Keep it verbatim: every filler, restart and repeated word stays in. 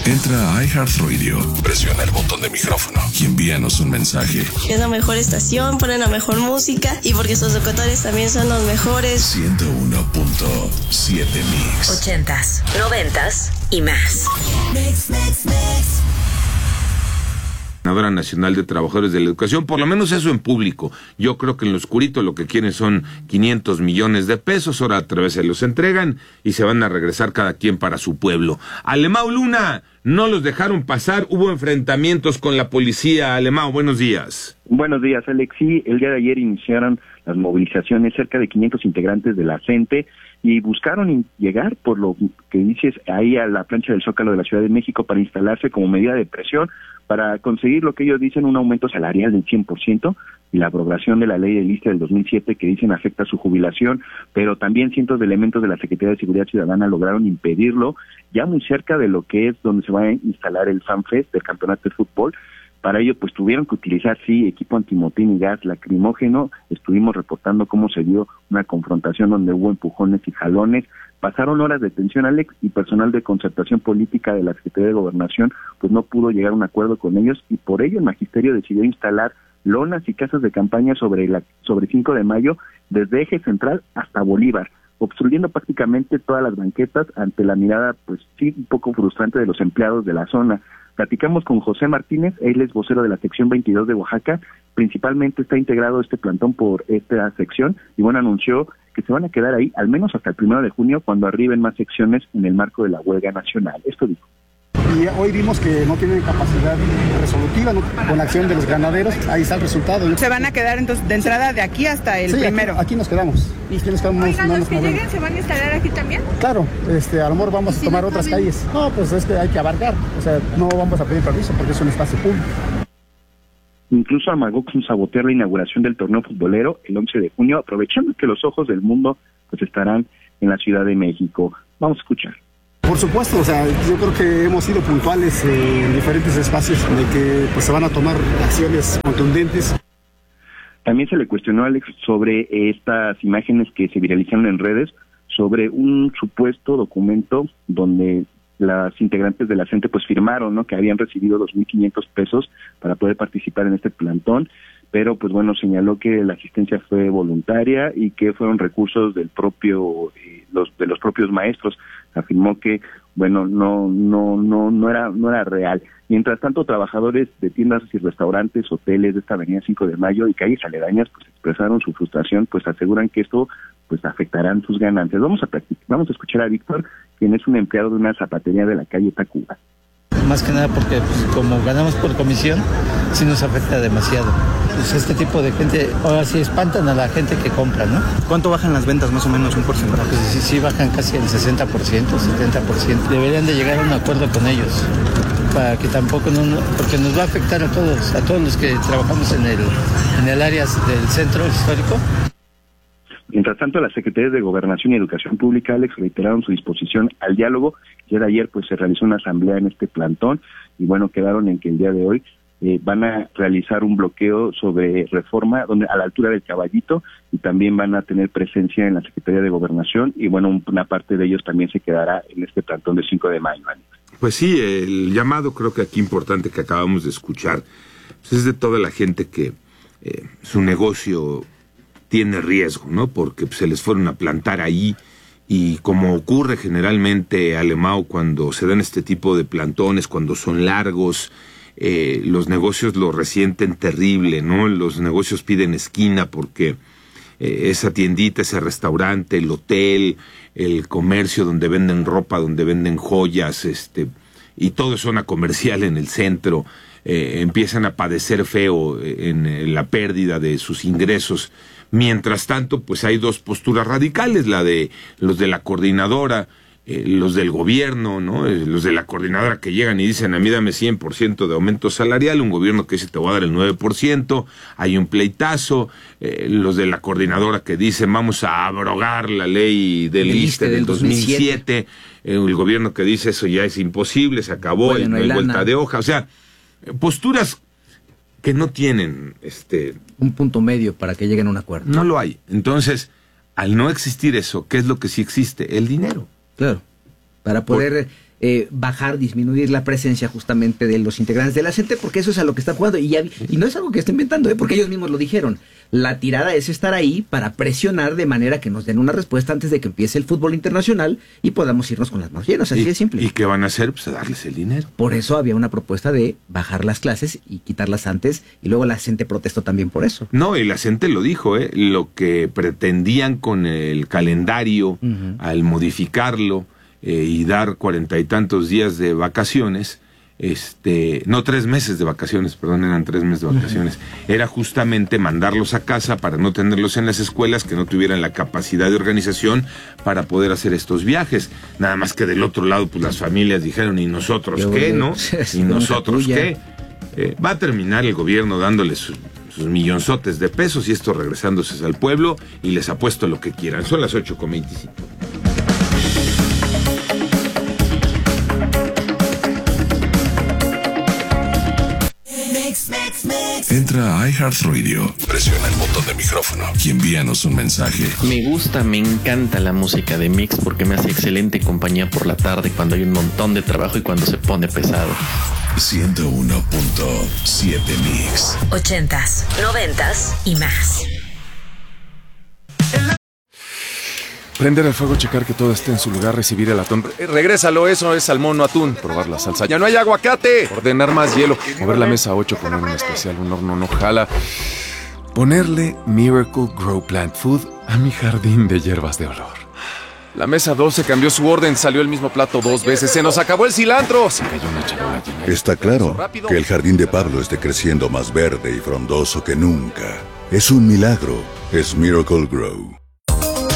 Entra a iHeartRadio, presiona el botón de micrófono y envíanos un mensaje. Es la mejor estación, ponen la mejor música y porque sus locutores también son los mejores. ciento uno punto siete Mix. Ochentas, noventas y más. Mix, mix, mix. Coordinadora Nacional de Trabajadores de la Educación, por lo menos eso en público. Yo creo que en lo oscurito lo que quieren son quinientos millones de pesos, ahora a través se los entregan y se van a regresar cada quien para su pueblo. Alemão Luna, no los dejaron pasar, hubo enfrentamientos con la policía. Alemão, buenos días. Buenos días, Alex. Sí, el día de ayer iniciaron las movilizaciones cerca de quinientos integrantes de la CENTE y buscaron llegar, por lo que dices, ahí a la plancha del Zócalo de la Ciudad de México para instalarse como medida de presión para conseguir lo que ellos dicen un aumento salarial del cien por ciento y la aprobación de la ley del ISSSTE del dos mil siete que dicen afecta su jubilación, pero también cientos de elementos de la Secretaría de Seguridad Ciudadana lograron impedirlo ya muy cerca de lo que es donde se va a instalar el FanFest del campeonato de fútbol. Para ello, pues tuvieron que utilizar, sí, equipo antimotín y gas lacrimógeno. Estuvimos reportando cómo se dio una confrontación donde hubo empujones y jalones. Pasaron horas de tensión, Alex, y personal de concertación política de la Secretaría de Gobernación, pues no pudo llegar a un acuerdo con ellos, y por ello el magisterio decidió instalar lonas y casas de campaña sobre la sobre cinco de mayo, desde Eje Central hasta Bolívar, obstruyendo prácticamente todas las banquetas ante la mirada, pues sí, un poco frustrante de los empleados de la zona. Platicamos con José Martínez, él es vocero de la sección veintidós de Oaxaca, principalmente está integrado este plantón por esta sección, y bueno, anunció que se van a quedar ahí al menos hasta el primero de junio, cuando arriben más secciones en el marco de la huelga nacional. Esto dijo. Y hoy vimos que no tienen capacidad resolutiva, ¿no? Con la acción de los granaderos, ahí está el resultado. ¿Se van a quedar entonces de entrada de aquí hasta el sí, primero? Aquí, aquí nos quedamos. ¿Y aquí nos quedamos, Oigan, no los que lleguen se van a instalar aquí también? Claro, este, a lo mejor vamos a tomar no otras calles. No, pues es que hay que abarcar, o sea, no vamos a pedir permiso porque es un espacio público. Incluso amagó con sabotear la inauguración del torneo futbolero el once de junio, aprovechando que los ojos del mundo pues estarán en la Ciudad de México. Vamos a escuchar. Por supuesto, o sea, yo creo que hemos sido puntuales en diferentes espacios de que pues se van a tomar acciones contundentes. También se le cuestionó a Alex sobre estas imágenes que se viralizaron en redes sobre un supuesto documento donde las integrantes de la CENTE pues firmaron, ¿no?, que habían recibido dos mil quinientos pesos para poder participar en este plantón, pero pues bueno, señaló que la asistencia fue voluntaria y que fueron recursos del propio eh, los de los propios maestros. Afirmó que bueno, no no no no era no era real. Mientras tanto, trabajadores de tiendas y restaurantes, hoteles de esta avenida cinco de mayo y calles aledañas pues expresaron su frustración, pues aseguran que esto pues afectarán sus ganancias. Vamos a practicar, vamos a escuchar a Víctor, quien es un empleado de una zapatería de la calle Tacuba. Más que nada porque pues, como ganamos por comisión, sí nos afecta demasiado. Pues este tipo de gente, ahora sí espantan a la gente que compra, ¿no? ¿Cuánto bajan las ventas, más o menos, un porcentaje? Pues sí, sí bajan casi el sesenta por ciento, setenta por ciento. Deberían de llegar a un acuerdo con ellos, para que tampoco, no, porque nos va a afectar a todos, a todos los que trabajamos en el, en el área del centro histórico. Mientras tanto, las secretarías de Gobernación y Educación Pública, Alex, reiteraron su disposición al diálogo. Ya de ayer pues se realizó una asamblea en este plantón y bueno, quedaron en que el día de hoy eh, van a realizar un bloqueo sobre Reforma donde a la altura del Caballito, y también van a tener presencia en la Secretaría de Gobernación, y bueno, una parte de ellos también se quedará en este plantón del cinco de mayo, Alex. Pues sí, el llamado creo que aquí importante que acabamos de escuchar pues es de toda la gente que eh, su negocio tiene riesgo, ¿no? Porque pues, se les fueron a plantar ahí, y como ocurre generalmente, Alemão, cuando se dan este tipo de plantones, cuando son largos, eh, los negocios lo resienten terrible, ¿no? Los negocios piden esquina porque eh, esa tiendita, ese restaurante, el hotel, el comercio donde venden ropa, donde venden joyas, este, y todo es zona comercial en el centro, eh, empiezan a padecer feo en, en la pérdida de sus ingresos. Mientras tanto, pues hay dos posturas radicales, la de los de la coordinadora, eh, los del gobierno, ¿no? Eh, los de la coordinadora que llegan y dicen, a mí dame cien por ciento de aumento salarial, un gobierno que dice, te voy a dar el nueve por ciento, hay un pleitazo, eh, los de la coordinadora que dicen, vamos a abrogar la ley del ISSSTE del dos mil siete, eh, el gobierno que dice, eso ya es imposible, se acabó, bueno, no hay vuelta de hoja, o sea, posturas que no tienen este un punto medio para que lleguen a un acuerdo. No lo hay. Entonces, al no existir eso, ¿qué es lo que sí existe? El dinero. Claro. para poder eh, bajar, disminuir la presencia justamente de los integrantes de la gente, porque eso es a lo que están jugando. Y, ya, y no es algo que esté inventando, ¿eh? Porque ellos mismos lo dijeron. La tirada es estar ahí para presionar de manera que nos den una respuesta antes de que empiece el fútbol internacional y podamos irnos con las manos llenas, así y, de simple. ¿Y qué van a hacer? Pues a darles el dinero. Por eso había una propuesta de bajar las clases y quitarlas antes, y luego la gente protestó también por eso. No, y la gente lo dijo, ¿eh? Lo que pretendían con el calendario, uh-huh. al modificarlo eh, y dar cuarenta y tantos días de vacaciones, este, no tres meses de vacaciones, perdón, eran tres meses de vacaciones, uh-huh. era justamente mandarlos a casa para no tenerlos en las escuelas, que no tuvieran la capacidad de organización para poder hacer estos viajes. Nada más que del otro lado, pues las familias dijeron, ¿y nosotros Yo, qué, no? ¿Y nosotros qué? Eh, va a terminar el gobierno dándoles sus, sus millonzotes de pesos y esto regresándose al pueblo, y les apuesto lo que quieran. Son las ocho con veinticinco. Entra a iHeartRadio, presiona el botón de micrófono y envíanos un mensaje. Me gusta, me encanta la música de Mix porque me hace excelente compañía por la tarde cuando hay un montón de trabajo y cuando se pone pesado. ciento uno punto siete Mix. Ochentas, noventas y más. Prender el fuego, checar que todo esté en su lugar, recibir el atún. Eh, regrésalo, eso es salmón, no atún. Probar la salsa. ¡Ya no hay aguacate! Ordenar más hielo. Mover la mesa ocho, poner un especial, un horno no jala. Ponerle Miracle Grow Plant Food a mi jardín de hierbas de olor. La mesa doce cambió su orden, salió el mismo plato dos veces. ¡Se nos acabó el cilantro! Se cayó una charola llena. Está claro que el jardín de Pablo esté creciendo más verde y frondoso que nunca. Es un milagro. Es Miracle Grow.